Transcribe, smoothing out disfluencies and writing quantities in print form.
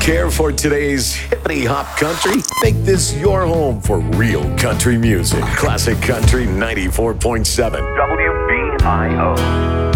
Care for today's hippity hop country? Make this your home for real country music. Classic Country 94.7. WBIO.